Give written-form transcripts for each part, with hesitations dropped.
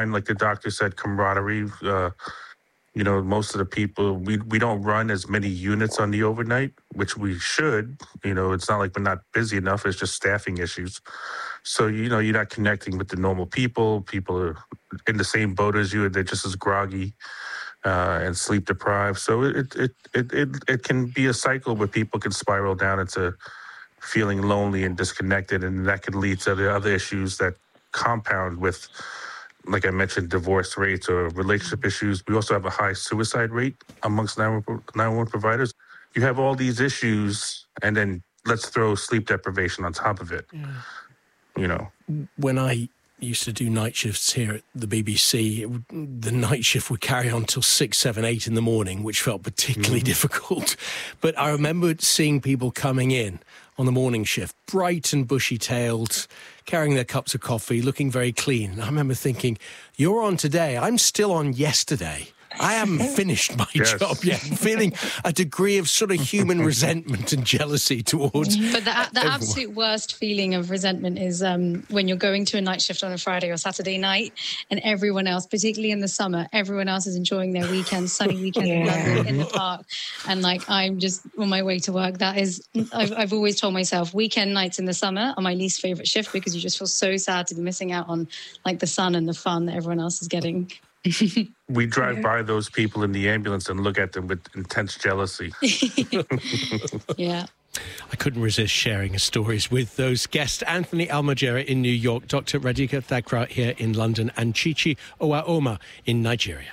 find, like the doctor said, camaraderie. Most of the people, we don't run as many units on the overnight, which we should. It's not like we're not busy enough. It's just staffing issues. So, you're not connecting with the normal people. People are in the same boat as you. They're just as groggy and sleep deprived. So it can be a cycle where people can spiral down into feeling lonely and disconnected. And that could lead to the other issues that compound with, like I mentioned, divorce rates or relationship issues. We also have a high suicide rate amongst 911 providers. You have all these issues, and then let's throw sleep deprivation on top of it. Yeah. When I used to do night shifts here at the BBC, the night shift would carry on till 6, 7, 8 in the morning, which felt particularly difficult. But I remember seeing people coming in on the morning shift, bright and bushy-tailed, carrying their cups of coffee, looking very clean. And I remember thinking, you're on today, I'm still on yesterday. I haven't finished my job yet. I'm feeling a degree of sort of human resentment and jealousy towards But the absolute worst feeling of resentment is when you're going to a night shift on a Friday or Saturday night and everyone else, particularly in the summer, everyone else is enjoying their weekend, sunny weekend in London, in the park. And I'm just on my way to work. That is, I've always told myself, weekend nights in the summer are my least favourite shift because you just feel so sad to be missing out on the sun and the fun that everyone else is getting. We drive by those people in the ambulance and look at them with intense jealousy. Yeah. I couldn't resist sharing stories with those guests. Anthony Almojera in New York, Dr. Radhika Thakrar here in London, and Chichi Owaoma in Nigeria.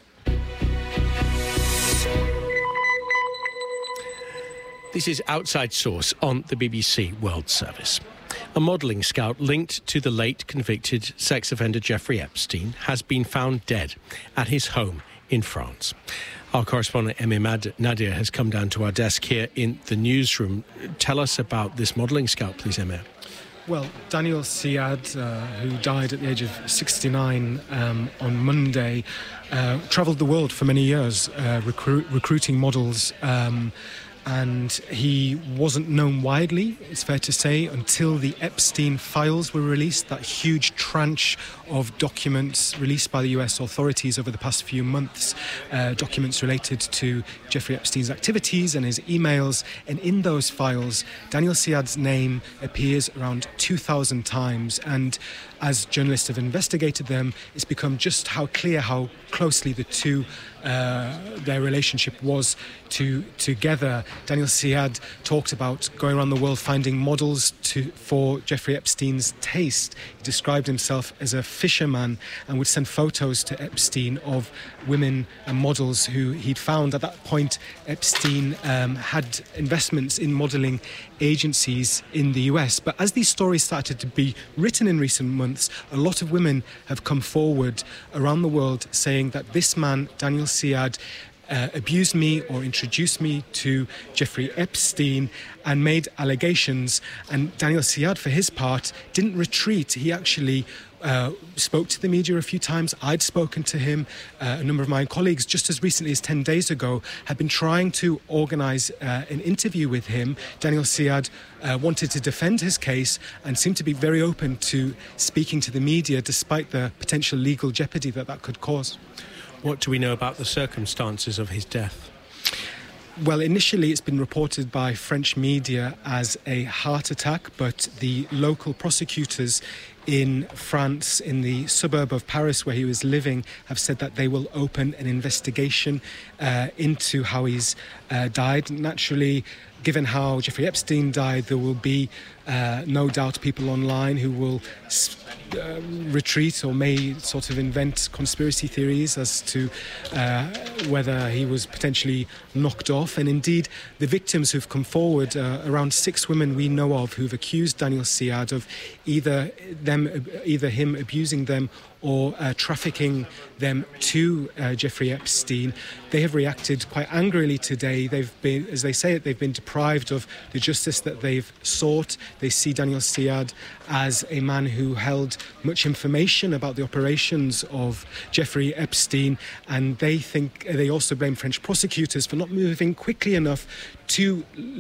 This is Outside Source on the BBC World Service. A modelling scout linked to the late convicted sex offender Jeffrey Epstein has been found dead at his home in France. Our correspondent Emma Nadir has come down to our desk here in the newsroom. Tell us about this modelling scout, please, Emma. Well, Daniel Siad, who died at the age of 69 on Monday, travelled the world for many years recruiting models. And he wasn't known widely, it's fair to say, until the Epstein files were released, that huge tranche of documents released by the US authorities over the past few months, documents related to Jeffrey Epstein's activities and his emails. And in those files, Daniel Siad's name appears around 2,000 times. And as journalists have investigated them, it's become just how clear how closely the two their relationship was together. Daniel Siad talked about going around the world finding models for Jeffrey Epstein's taste. He described himself as a fisherman and would send photos to Epstein of women and models who he'd found. At that point, Epstein had investments in modelling agencies in the US. But as these stories started to be written in recent months, a lot of women have come forward around the world saying that this man, Daniel Siad, abused me or introduced me to Jeffrey Epstein and made allegations. And Daniel Siad, for his part, didn't retreat. He actually spoke to the media a few times. I'd spoken to him. A number of my colleagues, just as recently as 10 days ago, had been trying to organise an interview with him. Daniel Siad wanted to defend his case and seemed to be very open to speaking to the media, despite the potential legal jeopardy that could cause. What do we know about the circumstances of his death? Well, initially it's been reported by French media as a heart attack, but the local prosecutors in France, in the suburb of Paris where he was living, have said that they will open an investigation into how he's died. Naturally, given how Jeffrey Epstein died, there will be no doubt people online who will retreat or may sort of invent conspiracy theories as to whether he was potentially knocked off. And indeed, the victims who've come forward, around 6 women we know of who've accused Daniel Siad of either him abusing them or trafficking them to Jeffrey Epstein. They have reacted quite angrily today. They've been, as they say it, they've been deprived of the justice that they've sought. They see Daniel Siad as a man who held much information about the operations of Jeffrey Epstein, and they also blame French prosecutors for not moving quickly enough to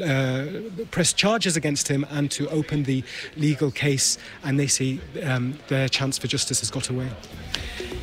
press charges against him and to open the legal case, and they see their chance for justice has got away.